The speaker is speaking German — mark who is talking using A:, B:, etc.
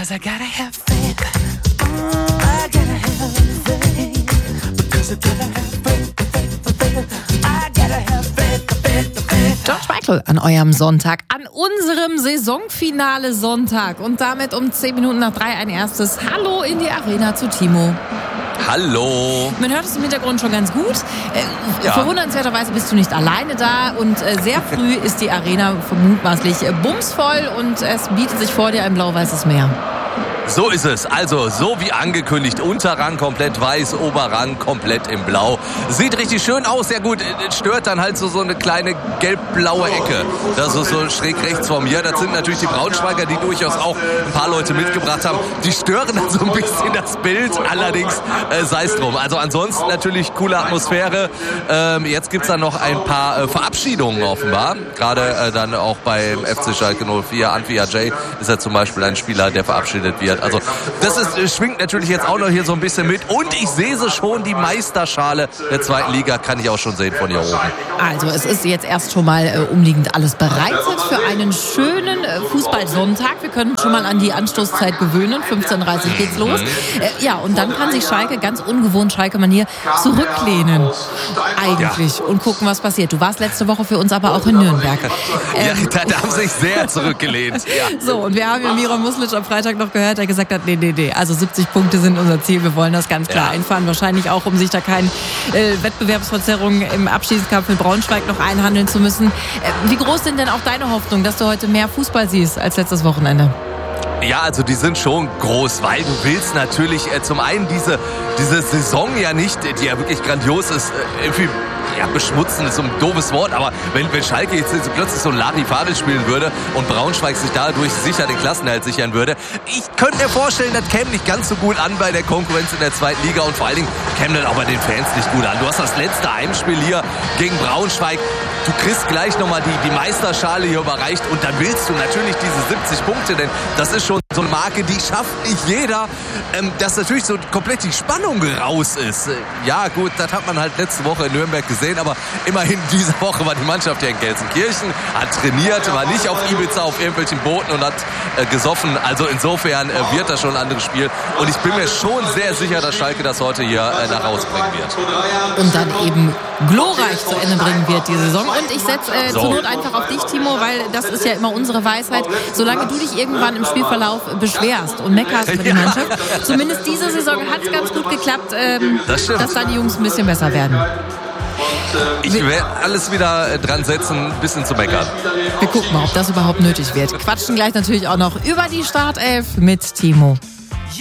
A: 'cause I gotta have faith. I gotta have faith. Because I gotta have faith. I gotta have faith. George Michael an eurem Sonntag, an unserem Saisonfinale Sonntag. Und damit um 10 Minuten nach 3 ein erstes Hallo in die Arena zu Timo.
B: Hallo.
A: Man hört es im Hintergrund schon ganz gut. Verwundernswerterweise bist du nicht alleine da und sehr früh ist die Arena vermutmaßlich bumsvoll und es bietet sich vor dir ein blau-weißes Meer.
B: So ist es. Also, so wie angekündigt. Unterrang komplett weiß, Oberrang komplett in Blau. Sieht richtig schön aus. Ja gut, stört dann halt so eine kleine gelb-blaue Ecke. Das ist so schräg rechts von mir. Das sind natürlich die Braunschweiger, die durchaus auch ein paar Leute mitgebracht haben. Die stören dann so ein bisschen das Bild. Allerdings sei es drum. Also ansonsten natürlich coole Atmosphäre. Jetzt gibt's dann noch ein paar Verabschiedungen offenbar. Gerade dann auch beim FC Schalke 04. Antwi Ajay ist ja zum Beispiel ein Spieler, der verabschiedet wird. Also das schwingt natürlich jetzt auch noch hier so ein bisschen mit. Und ich sehe sie schon, die Meisterschale der zweiten Liga kann ich auch schon sehen von hier oben.
A: Also es ist jetzt erst schon mal umliegend alles bereitet für einen schönen Fußballsonntag. Wir können schon mal an die Anstoßzeit gewöhnen. 15:30 Uhr geht's los. Ja, und dann kann sich Schalke ganz ungewohnt Schalke-Manier zurücklehnen. Eigentlich. Und gucken, was passiert. Du warst letzte Woche für uns aber auch in Nürnberg.
B: Ja, da haben sie sich sehr zurückgelehnt. Ja.
A: So, und wir haben ja Miran Muslic am Freitag noch gehört, der gesagt hat, nee, also 70 Punkte sind unser Ziel, wir wollen das ganz klar einfahren, wahrscheinlich auch, um sich da keine Wettbewerbsverzerrungen im Abschießkampf mit Braunschweig noch einhandeln zu müssen. Wie groß sind denn auch deine Hoffnungen, dass du heute mehr Fußball siehst als letztes Wochenende?
B: Ja, also die sind schon groß, weil du willst natürlich zum einen diese Saison ja nicht, die ja wirklich grandios ist, irgendwie beschmutzen ist so ein doofes Wort, aber wenn Schalke jetzt plötzlich so ein Larifari spielen würde und Braunschweig sich dadurch sicher den Klassenerhalt sichern würde, ich könnte mir vorstellen, das käme nicht ganz so gut an bei der Konkurrenz in der zweiten Liga und vor allen Dingen käme das auch bei den Fans nicht gut an. Du hast das letzte Heimspiel hier gegen Braunschweig, du kriegst gleich nochmal die Meisterschale hier überreicht und dann willst du natürlich diese 70 Punkte, denn das ist schon so eine Marke, die schafft nicht jeder, dass natürlich so komplett die Spannung raus ist. Ja gut, das hat man halt letzte Woche in Nürnberg gesehen, aber immerhin diese Woche war die Mannschaft hier in Gelsenkirchen, hat trainiert, war nicht auf Ibiza auf irgendwelchen Booten und hat gesoffen. Also insofern wird das schon ein anderes Spiel. Und ich bin mir schon sehr sicher, dass Schalke das heute hier nach Hause bringen wird.
A: Und dann eben glorreich zu Ende bringen wird die Saison. Und ich setze zur Not einfach auf dich, Timo, weil das ist ja immer unsere Weisheit. Solange du dich irgendwann im Spielverlauf beschwerst und meckerst über die Mannschaft, zumindest diese Saison hat es ganz gut geklappt, dass da die Jungs ein bisschen besser werden.
B: Ich werde alles wieder dran setzen, ein bisschen zu meckern.
A: Wir gucken mal, ob das überhaupt nötig wird. Quatschen gleich natürlich auch noch über die Startelf mit Timo.